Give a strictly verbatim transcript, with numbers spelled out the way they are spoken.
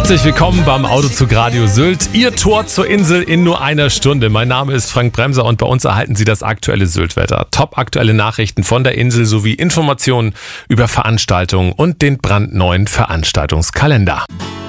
Herzlich willkommen beim Autozug Radio Sylt. Ihr Tor zur Insel in nur einer Stunde. Mein Name ist Frank Bremser und bei uns erhalten Sie das aktuelle Syltwetter. Top aktuelle Nachrichten von der Insel sowie Informationen über Veranstaltungen und den brandneuen Veranstaltungskalender.